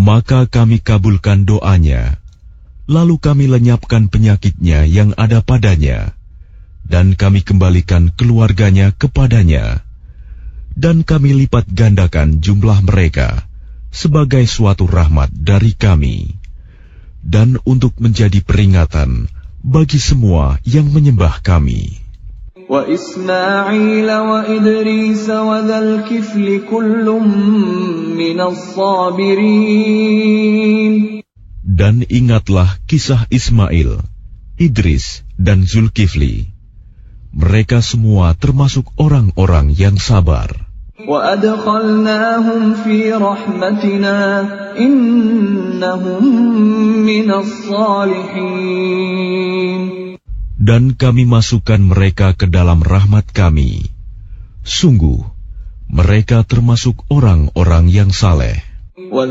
Maka kami kabulkan doanya, lalu kami lenyapkan penyakitnya yang ada padanya, dan kami kembalikan keluarganya kepadanya, dan kami lipat gandakan jumlah mereka sebagai suatu rahmat dari kami, dan untuk menjadi peringatan bagi semua yang menyembah kami. Wa Ismail wa Idris wa dzal kifli kullum minas sabirin. Dan ingatlah kisah Ismail, Idris, dan Zulkifli. Mereka semua termasuk orang-orang yang sabar. Wa adkhalnahum fi rahmatina innahum minas salihin. Dan kami masukkan mereka ke dalam rahmat kami. Sungguh, mereka termasuk orang-orang yang saleh.